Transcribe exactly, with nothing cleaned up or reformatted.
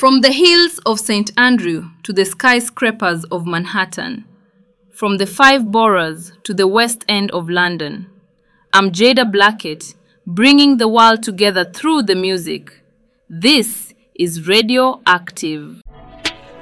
From the hills of Saint Andrew to the skyscrapers of Manhattan, from the five boroughs to the West End of London, I'm Jada Blackett, bringing the world together through the music. This is Radio Active.